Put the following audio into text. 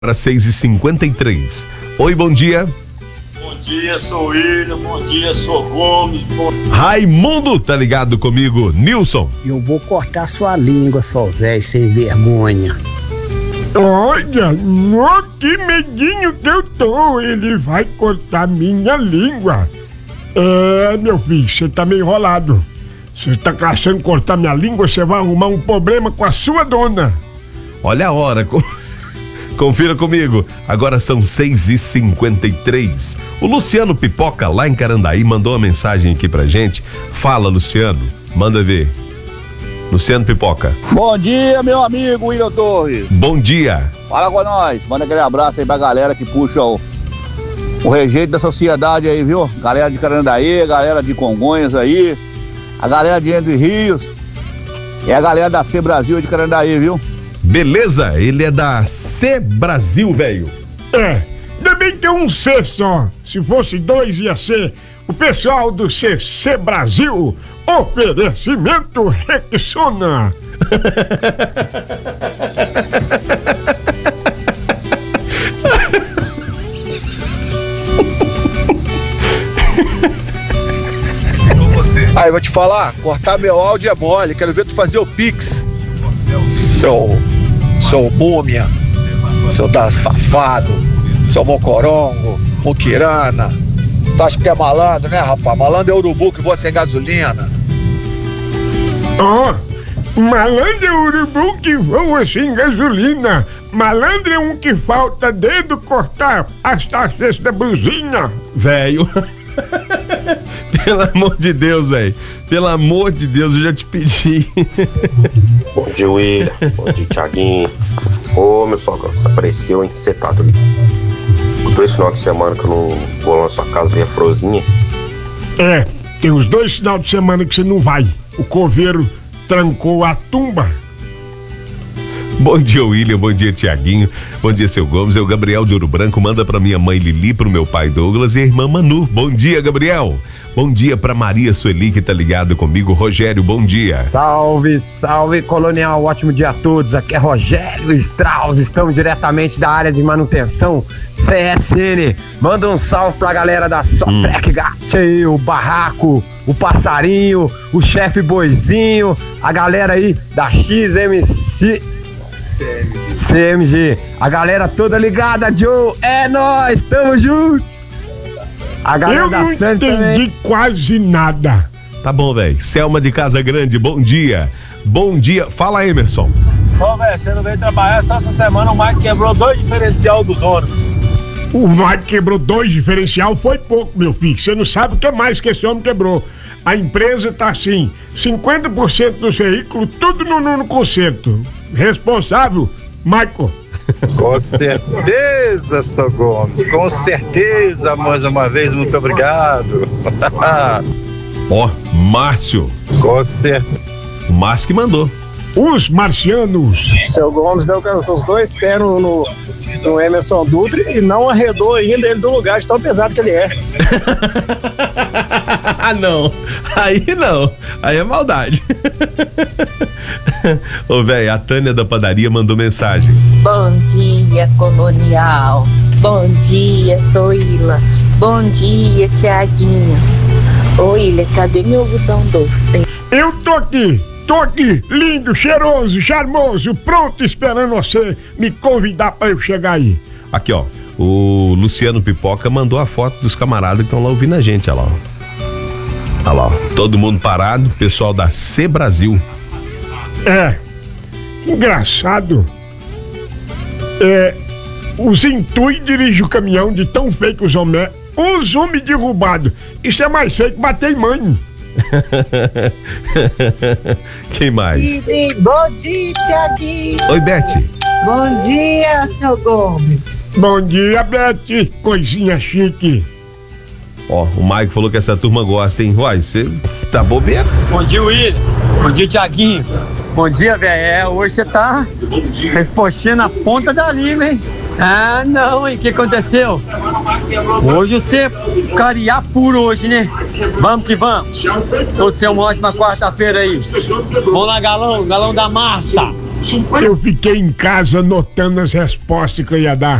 Para 6h53. Oi, bom dia. Bom dia, sou William. Bom dia, sou Gomes. Raimundo, tá ligado comigo? Nilson. Eu vou cortar sua língua, só velho sem vergonha. Olha, que medinho que eu tô. Ele vai cortar minha língua. Meu filho, você tá meio enrolado. Você tá caçando cortar minha língua, você vai arrumar um problema com a sua dona. Olha a hora. Confira comigo. Agora são 6h53. O Luciano Pipoca, lá em Carandaí, mandou uma mensagem aqui pra gente. Fala, Luciano. Manda ver. Luciano Pipoca. Bom dia, meu amigo William Torres. Bom dia. Fala com nós. Manda aquele abraço aí pra galera que puxa o rejeito da sociedade aí, viu? Galera de Carandaí, galera de Congonhas aí, a galera de Entre Rios e a galera da C Brasil de Carandaí, viu? Beleza, ele é da C Brasil, velho. Também tem um C só. Se fosse dois, ia ser o pessoal do CC Brasil. Oferecimento Rexona. Aí, vou te falar, cortar meu áudio é mole, quero ver tu fazer o Pix. Seu múmia, seu da safado, seu mocorongo, muquirana. Tu acha que é malandro, né, rapaz? Malandro é urubu que voa sem gasolina. Malandro é urubu que voa sem gasolina. Malandro é um que falta dedo cortar as taxas da blusinha. Velho. Pelo amor de Deus, velho. Pelo amor de Deus, eu já te pedi. Bom dia, William. Bom dia, Thiaguinho. Ô, meu sogro, você apareceu, hein? Você tá doido? Os 2 finais de semana que eu não vou lá na sua casa ver a Frozinha. Tem os 2 finais de semana que você não vai. O coveiro trancou a tumba. Bom dia, William. Bom dia, Tiaguinho. Bom dia, seu Gomes. É o Gabriel de Ouro Branco. Manda pra minha mãe Lili, pro meu pai Douglas e a irmã Manu. Bom dia, Gabriel. Bom dia pra Maria Sueli, que tá ligado comigo. Rogério, bom dia. Salve, salve, colonial. Ótimo dia a todos. Aqui é Rogério Strauss. Estamos diretamente da área de manutenção CSN. Manda um salve pra galera da Sotrec Gate, o Barraco, o Passarinho, o Chefe Boizinho, a galera aí da CMG, a galera toda ligada, Joe, é nóis, tamo junto. A galera da não Santa entendi também. quase nada. Tá bom, velho. Selma de Casa Grande, bom dia. Bom dia. Fala, Emerson. Ô, velho, você não veio trabalhar só essa semana, o Mike quebrou 2 diferencial dos ônibus. O Mike quebrou 2 diferencial, foi pouco, meu filho. Você não sabe o que mais que esse homem quebrou. A empresa tá assim, 50% dos veículos, tudo no conserto. Responsável, Michael. Com certeza, seu Gomes. Com certeza, mais uma vez, muito obrigado. Márcio. Com certeza. O Márcio que mandou. Os marcianos. Seu Gomes deu os 2 pés no Emerson Dutra e não arredou ainda ele do lugar de tão pesado que ele é. Não. Aí não. Aí é maldade. Ô, velho, a Tânia da padaria mandou mensagem. Bom dia, colonial. Bom dia, Soila. Bom dia, Tiaguinho. Ô, Ilha, cadê meu botão doce? Eu tô aqui, lindo, cheiroso, charmoso, pronto, esperando você me convidar pra eu chegar aí. Aqui, ó, o Luciano Pipoca mandou a foto dos camaradas que estão lá ouvindo a gente, olha lá, ó. Olha lá, ó, todo mundo parado, pessoal da C Brasil. Engraçado. Os Intui dirigem o caminhão de tão feio que os homens derrubados. Isso é mais feio que bater em mãe. Quem mais? Bom dia, Tiaguinho. Oi, Bete. Bom dia, seu Gomes. Bom dia, Bete. Coisinha chique. Ó, o Maico falou que essa turma gosta, hein? Uai, você tá bobeiro? Bom dia, William. Bom dia, Tiaguinho. Bom dia, velho. Hoje você tá respostinha na ponta da língua, hein? Ah, não, hein? O que aconteceu? Hoje você cariar puro hoje, né? Vamos que vamos. Todos tenham uma ótima quarta-feira aí. Vamos lá, galão da massa. Eu fiquei em casa anotando as respostas que eu ia dar.